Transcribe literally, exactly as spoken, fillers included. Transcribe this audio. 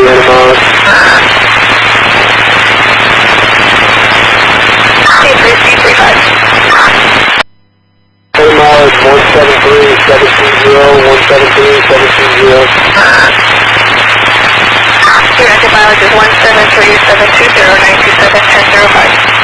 hundred miles. C three, C three five. Total mileage one seven three seven two zero, one seven three seven two zero. Your active mileage is one seven three seven two zero nine two seven ten zero five.